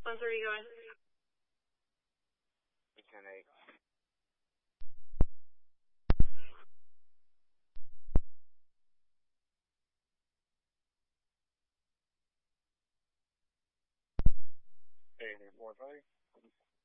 Buzz, where are you going? 10-8. Hey, 4-5.